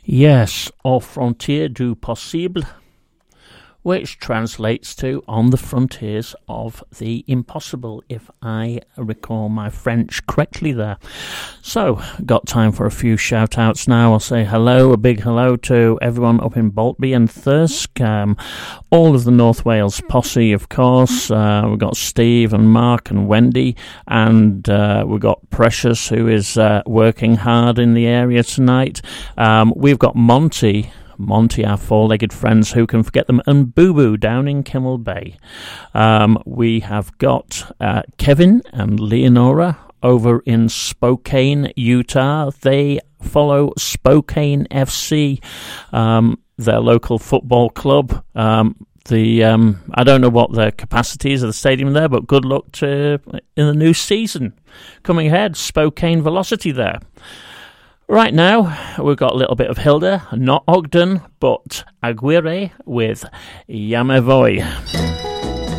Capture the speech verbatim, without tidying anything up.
Yes, Au frontières du possible, which translates to on the frontiers of the impossible, if I recall my French correctly there. So, got time for a few shout-outs now. I'll say hello, a big hello to everyone up in Boltby and Thirsk, um, all of the North Wales posse, of course. Uh, we've got Steve and Mark and Wendy, and uh, we've got Precious, who is uh, working hard in the area tonight. Um, we've got Monty, Monty, our four-legged friends, who can forget them, and Boo Boo down in Kimmel Bay. Um, we have got uh, Kevin and Leonora over in Spokane, Utah. They follow Spokane F C, um, their local football club. Um, the um, I don't know what the capacity is of the stadium there, but good luck to in the new season coming ahead. Spokane Velocity there. Right now, we've got a little bit of Hilda, not Ogden, but Aguirre with Yamevoy.